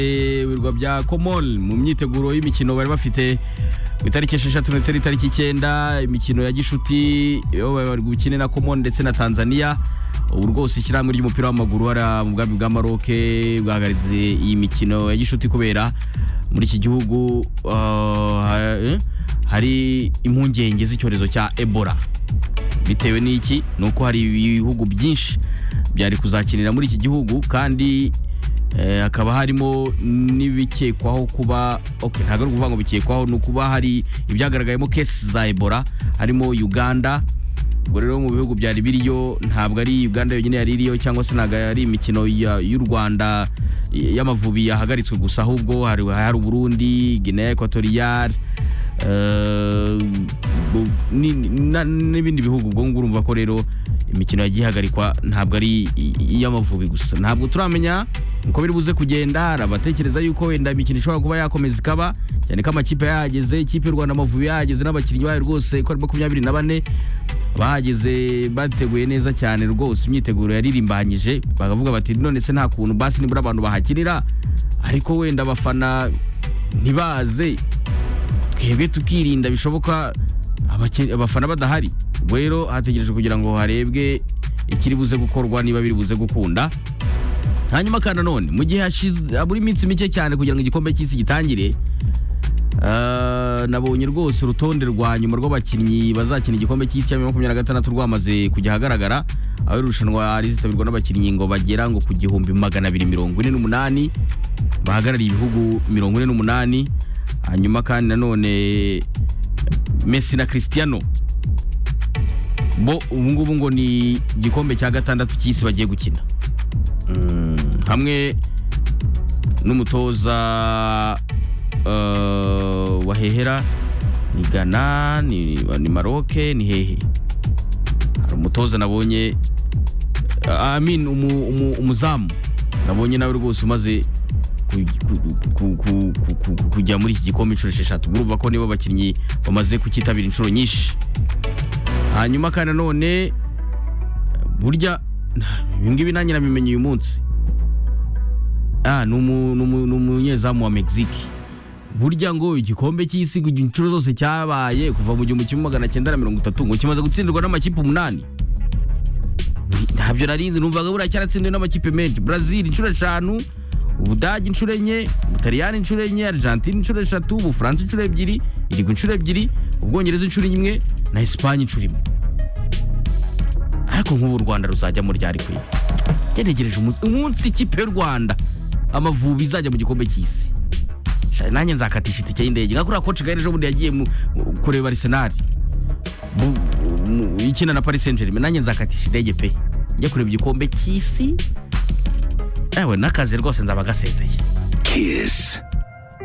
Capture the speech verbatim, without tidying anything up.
Ibirwa bya Komol mu myiteguro y'imikino bari bafite ku itariki esheshatu ndetse n'itariki icyenda imikino ya gishuti bari gukina na Komol ndetse na Tanzania. Ubu rwose ishyirahamwe ry'umupira w'amaguru hari mu bwami bwa Maroc bwahagaritse iyi mikino ya gishuti kubera muri iki gihugu uh, hari impungenge z'icyorezo cya Ebola. Bitewe n'iki nuko hari ibihugu byinshi byari kuzakinira muri iki gihugu kandi eh, hakaba harimo n'ibikekwaho kuba okay ntago ari kuvuga ngo bikekwaho no kuba hari ibyagaragayemo cases za Ebola harimo Uganda. Ubwo rero mu bihugu byari biriyo ntabwo ari Uganda yonyine yari iriyo cyangwa se ntago ari imikino y'u Rwanda y'amavubi yahagaritswe gusa ahubwo hari hari Burundi, Guinea Equatorial n'ibindi bihugu. Ubwo ngurumva ko rero imikino yagihagarikwa ntabwo ari iy'amavubi gusa. Ntabwo turamenya uko biri buze kugenda. Abatekereza yuko wenda imikino ishobora kuba yakomeza ikaba cyane ko amakipe yahageze, ikipe y'u Rwanda amavubi yahageze n'abakinnyi bayo rwose ko ari makumyabiri na bane bahageze bateguye neza cyane rwose. Imyiteguro yaririmbanyije bakavuga bati none se nta kuntu basi nibura abantu bahakirira ariko wenda abafana ntibaze twebwe tukirinda bishoboka abafana badahari. Ubwo rero hategereje kugira ngo harebwe ikiri buze gukorwa niba biri buze gukunda. Hanyuma kandi none mu gihe hashize aburi iminsi mike cyane kugira ngo igikombe cy'isi gitangire, Uh, nabonye rwose urutonde rwa nyuma rw'abakinnyi bazakina igikombe cy'isi cya makumyabiri na gatandatu rwamaze kujya hagaragara, aho irushanwa rizitabirwa n'abakinnyi ngo bagera ngo ku gihumbi magana abiri mirongo ine n'umunani bahagarariye ibihugu mirongo ine n'umunani. Hanyuma kandi nanone Messi na Cristiano bo ubu ngubu ngo ni igikombe cya gatandatu cy'isi bagiye gukina, mm, hamwe n'umutoza Uh, wahehera ni Ghana ni, ni Maroc ni hehe. Hari umutoza nabonye uh, amin umu, umu, umuzamu nabonye nawe rwose umaze kujya muri iki gikombe inshuro esheshatu. Urumva ko nibo bakinnyi bamaze kukitabira inshuro nyinshi. Hanyuma kandi none burya ibingibi nanjye nabimenye uyu munsi, ah numunyezamu wa Mexique. Burya ngo igikombe cy'isi inshuro zose cyabaye kuva mu gihumbi kimwe magana cyenda na mirongo itatu ngo kimaze gutsindirwa n'amakipe umunani. Ntabyo narinzi, numvaga buriya cyaratsindiwe n'amakipe menshi. Brazil inshuro eshanu, Ubudage inshuro enye, Ubutaliyani inshuro enye, Argentine inshuro eshatu, Ubufaransa inshuro ebyiri, Irigwe inshuro ebyiri, Ubwongereza inshuro imwe na Espagne inshuro imwe. Ariko nk'ubu u Rwanda ruzajya mu ryari kwe genegereje umunsi umunsi ikipe y'u Rwanda amavubi izajya mu gikombe cy'isi. Nanjye nzakatisha itike y'indege ngakora coach Gaire ejo bundi yagiye kureba Arsenal ikina na Paris Saint-Germain. Nanjye nzakatisha indege pe njye kureba igikombe cy'isi. Ewe nakaze rwose nzaba gasezeye. Kiss